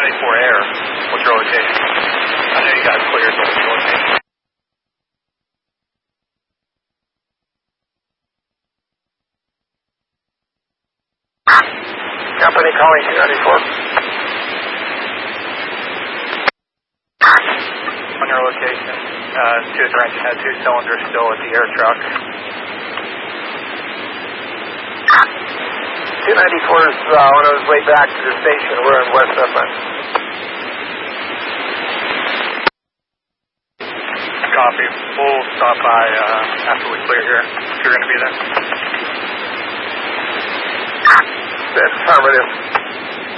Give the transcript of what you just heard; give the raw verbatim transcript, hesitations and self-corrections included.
ninety-four Air. What's your location? I know you got cleared, but what's your location? Company calling two ninety-four. On your location, uh, two of their engine had two cylinders still at the air truck. two ninety-four is uh, on his way back to the station. We're in West Upland. Copy. We'll stop by uh, after we clear here, if you're going to be there. That's affirmative.